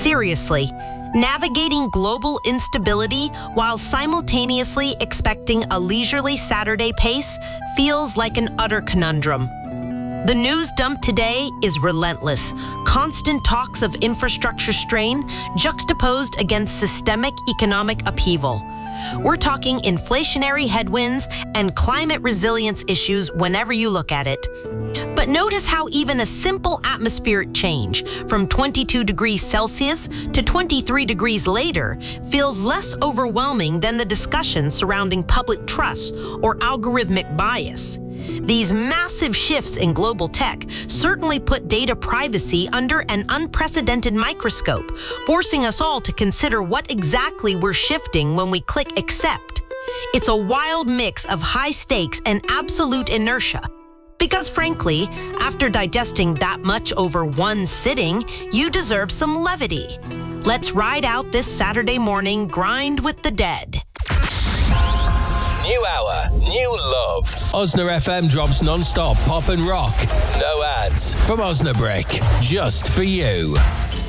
Seriously, navigating global instability while simultaneously expecting a leisurely Saturday pace feels like an utter conundrum. The news dump today is relentless. Constant talks of infrastructure strain juxtaposed against systemic economic upheaval. We're talking inflationary headwinds and climate resilience issues whenever you look at it. But notice how even a simple atmospheric change from 22 degrees Celsius to 23 degrees later feels less overwhelming than the discussion surrounding public trust or algorithmic bias. These massive shifts in global tech certainly put data privacy under an unprecedented microscope, forcing us all to consider what exactly we're shifting when we click accept. It's a wild mix of high stakes and absolute inertia. Because frankly, after digesting that much over one sitting, you deserve some levity. Let's ride out this Saturday morning grind with the dead. New hour, new love. Osna FM drops non-stop pop and rock. No ads from Osnabrick, just for you.